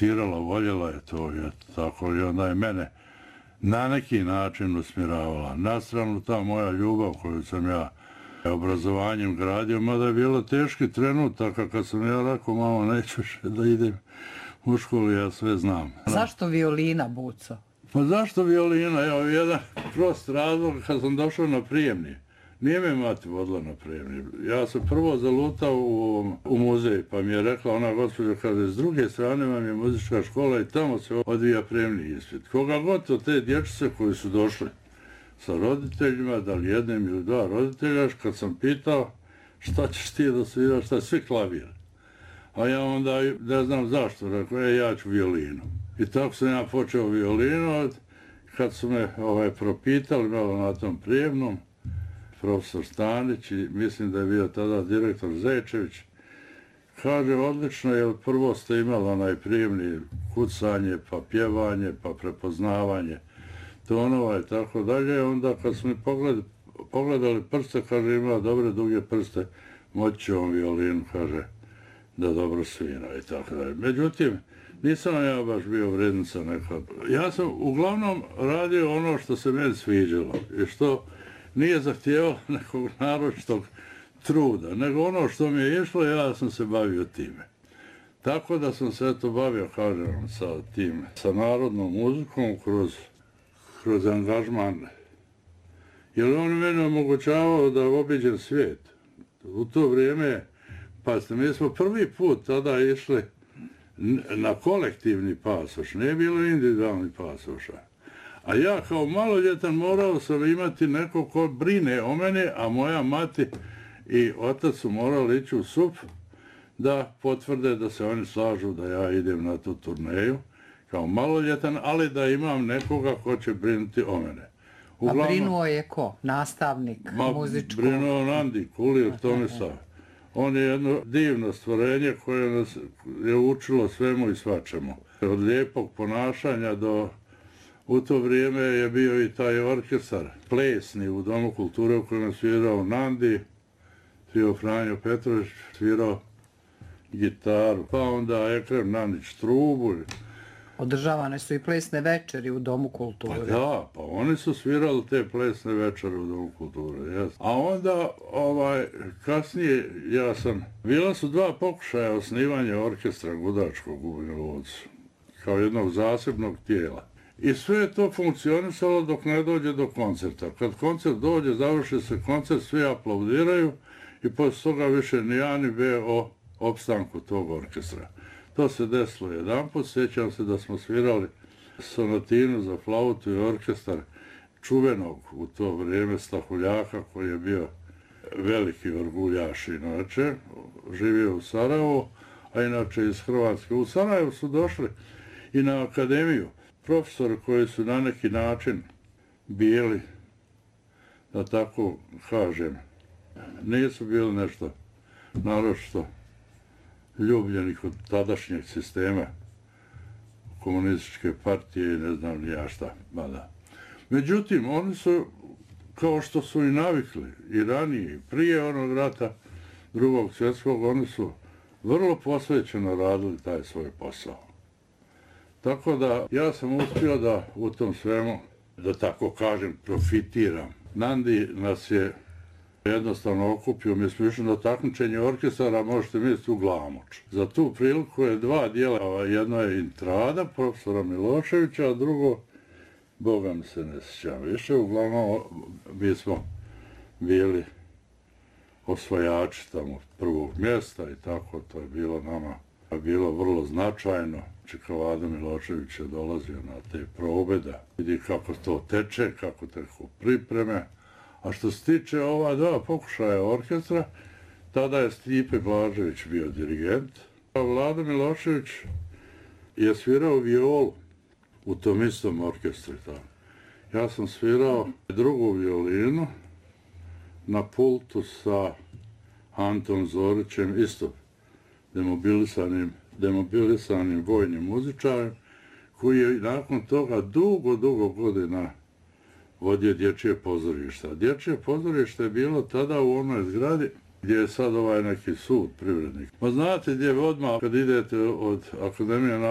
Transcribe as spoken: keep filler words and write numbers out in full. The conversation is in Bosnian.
aplicirala, voljela je to, je, tako i onda je mene na neki način usmjeravala. Na stranu ta moja ljubav koju sam ja obrazovanjem gradio, mada je bilo teški trenutak, kad sam ja rekao, mama, neću više da idem u školu, ja sve znam. Zašto violina, Buco? Pa zašto violina? Evo, jedan prost razlog, kad sam došao na prijemni. Nije me mati vodila na prijemni. Ja sam prvo zalutao u, u muzej, pa mi je rekla ona gospođa, kaže, s druge strane vam je muzička škola i tamo se odvija prijemni ispit. Koga god od te dječice koji su došli sa roditeljima, da li jednim ili dva roditelja, kad sam pitao šta ćeš ti da sviraš, šta svi klavir. A ja onda ne znam zašto, rekao, e, ja ću violinu. I tako sam ja počeo violinu, kad su me ovaj, propitali malo na tom prijemnom, profesor Stanić, i mislim da je bio tada direktor Zečević, kaže, odlično, jer prvo ste imali onaj prijemni kucanje, pa pjevanje, pa prepoznavanje tonova i tako dalje. Onda kad smo pogled, pogledali prste, kaže, ima dobre duge prste, moći će on violinu, kaže, da dobro svira i tako dalje. Međutim, nisam ja baš bio vrednica nekad. Ja sam uglavnom radio ono što se meni sviđalo i što nije zahtijevalo nekog naročitog truda, nego ono što mi je išlo, ja sam se bavio time. Tako da sam se eto bavio, kažem, sa tim, sa narodnom muzikom kroz, kroz angažman. Jer on meni omogućavao da obiđem svijet. U to vrijeme, pa ste, mi smo prvi put tada išli na kolektivni pasoš, nije bilo individualni pasoša. A ja kao maloljetan morao sam imati neko ko brine o mene, a moja mati i otac su morali ići u S U P da potvrde da se oni slažu da ja idem na tu turneju kao maloljetan, ali da imam nekoga ko će brinuti o mene. Uglavnom, a brinuo je ko? Nastavnik muzičkog? Brinuo Nandi Kulir Tomislav. On je jedno divno stvorenje koje nas je učilo svemu i svačemu. Od lijepog ponašanja do... U to vrijeme je bio i taj orkestar plesni u Domu kulture u kojem je svirao Nandi, svirao Franjo Petrović, svirao gitaru, pa onda Ekrem Nandić trubu. Održavane su i plesne večeri u Domu kulture. Pa da, pa oni su svirali te plesne večere u Domu kulture, jes. A onda, ovaj, kasnije, ja sam, bila su dva pokušaja osnivanja orkestra gudačkog u Banja-Luci, kao jednog zasebnog tijela. I sve je to funkcionisalo dok ne dođe do koncerta. Kad koncert dođe, završi se koncert, svi aplaudiraju i posle toga više ni A ni B o opstanku tog orkestra. To se desilo jedanput, sjećam se da smo svirali sonatinu za flautu i orkestar čuvenog u to vrijeme Stahuljaka, koji je bio veliki orguljaš inače, živio u Sarajevu, a inače iz Hrvatske. U Sarajevu su došli i na akademiju profesori koji su na neki način bili, da tako kažem, nisu bili nešto naročito ljubljeni kod tadašnjeg sistema komunističke partije i ne znam ni ja šta. Mada. Međutim, oni su, kao što su i navikli, i ranije, i prije onog rata drugog svjetskog, oni su vrlo posvećeno radili taj svoj posao. Tako da ja sam uspio da u tom svemu, da tako kažem, profitiram. Nandi nas je jednostavno okupio, mi smo išli na takmičenje orkestara, možete misliti u Glamoč. Za tu priliku je dva dijela, jedno je Intrada, profesora Miloševića, a drugo, Boga mi se ne sjećam više, uglavnom mi smo bili osvajači tamo prvog mjesta i tako, to je bilo nama bilo vrlo značajno. Čika Vlado Milošević je dolazio na te probe da vidi kako to teče, kako teku pripreme. A što se tiče ova dva pokušaja orkestra, tada je Stipe Blažević bio dirigent. Vlado Milošević je svirao violu u tom istom orkestru. Ja sam svirao drugu violinu na pultu sa Antom Zorićem, isto demobilisanim, demobilisanim vojnim muzičarem, koji je nakon toga dugo, dugo godina vodio dječje pozorište. Dječje pozorište je bilo tada u onoj zgradi gdje je sad ovaj neki sud privrednik. Ma znate gdje odmah kad idete od Akademije